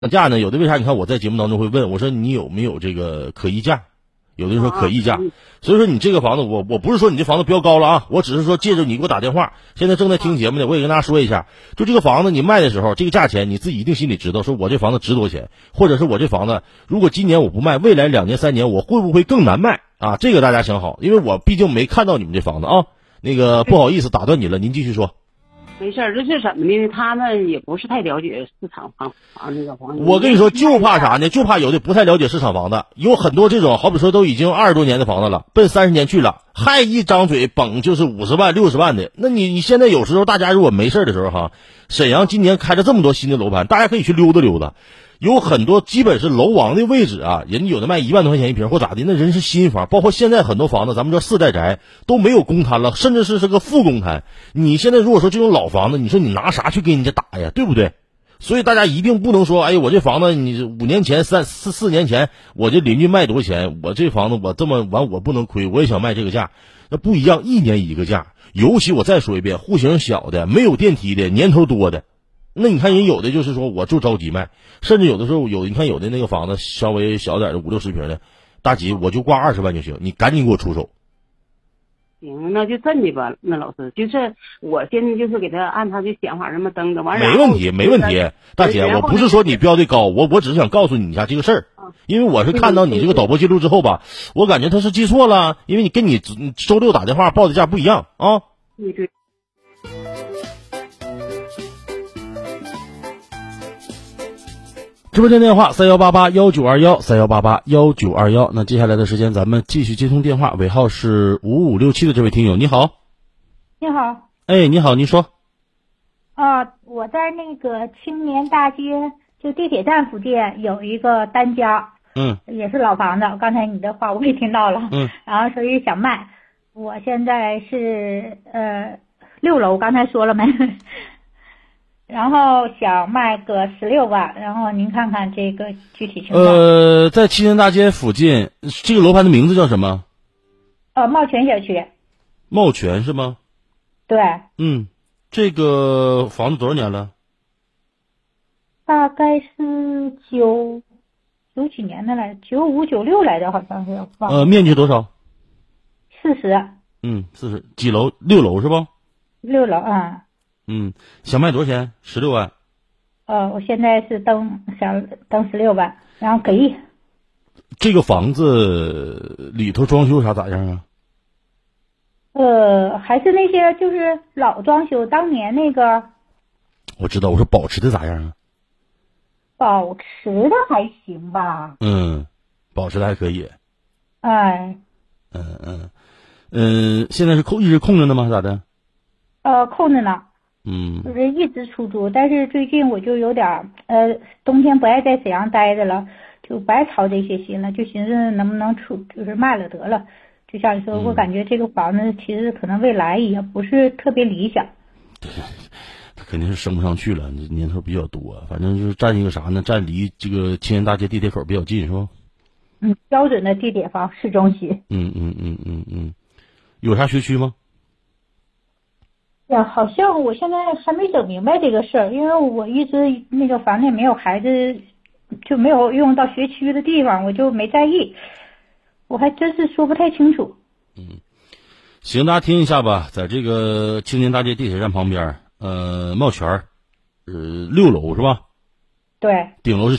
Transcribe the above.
价呢，有的为啥你看我在节目当中会问我说你有没有这个可议价，有的人说可议价，所以说你这个房子我不是说你这房子标高了啊，我只是说借着你给我打电话，现在正在听节目的，我也跟大家说一下，就这个房子你卖的时候这个价钱你自己一定心里知道，说我这房子值多少钱，或者是我这房子如果今年我不卖，未来2年3年我会不会更难卖啊？这个大家想好，因为我毕竟没看到你们这房子啊。那个不好意思打断你了，您继续说。 没事，这是怎么的？他们也不是太了解市场房那个房。 我跟你说，就怕啥呢？就怕有的不太了解市场房子，有很多这种，好比说都已经20多年的房子了，奔30年去了，还一张嘴蹦就是50万、60万的。那你现在有时候大家如果没事的时候哈，沈阳今年开了这么多新的楼盘，大家可以去溜达溜达。有很多基本是楼王的位置啊，人家有的卖1万多块钱一平或咋的，那人是新房，包括现在很多房子，咱们说4代宅都没有公摊了，甚至是个负公摊。你现在如果说这种老房子，你说你拿啥去给人家打呀，对不对？所以大家一定不能说，哎，我这房子你5年前、4年前，我这邻居卖多少钱，我这房子我这么完我不能亏，我也想卖这个价，那不一样，一年一个价。尤其我再说一遍，户型小的、没有电梯的、年头多的。那你看人有的就是说我就着急卖，甚至有的时候你看有的那个房子稍微小点的5、60平的，大几我就挂20万就行，你赶紧给我出手。 行，那就这么的吧。那老师就是我现在就是给他按他的想法这么登着，完没问题没问题，大姐，我不是说你标的高，我只是想告诉你一下这个事儿，因为我是看到你这个导播记录之后吧，我感觉他是记错了，因为你跟你周六打电话报的价不一样啊。 对对。 直播间电话3188192131881921。那接下来的时间咱们继续接通电话，尾号是5567的这位听友，你好。 你好。 哎，你好，您说。 我在那个青年大街就地铁站附近有一个单家，也是老房子，刚才你的话我也听到了，然后所以想卖。我现在是6楼，刚才说了没？然后想卖个16万，然后您看看这个具体情况。 在青年大街附近，这个楼盘的名字叫什么？ 茂泉小区。 茂泉是吗？ 对。 这个房子多少年了？ 大概是九几年的来，95、96来的，好像是。 面积多少 ？40。 40几楼？6楼是吧 ？6楼啊。 想卖多少钱？16万。 我现在是想登16万，然后给意。 这个房子里头装修啥咋样啊？ 还是那些就是老装修，当年那个。 我知道，我说保持的咋样啊？ 保持的还行吧。 保持的还可以。 哎。 现在是一直空着呢吗？咋的？ 空着呢。就是一直出租，但是最近我就有点冬天不爱在沈阳待着了，就不爱操这些心了，就寻思能不能就是卖了得了。就像你说，我感觉这个房子其实可能未来也不是特别理想。 对，他肯定是升不上去了，年头比较多，反正就是占一个啥呢？占离这个青年大街地铁口比较近，是吧？ 标准的地铁房，市中心。 有啥学区吗？ 呀，好像我现在还没整明白这个事儿，因为我一直那个房子也没有孩子，就没有用到学区的地方，我就没在意，我还真是说不太清楚。 行，大家听一下吧，在这个青年大街地铁站旁边，茂泉，6楼是吧？ 对， 顶楼是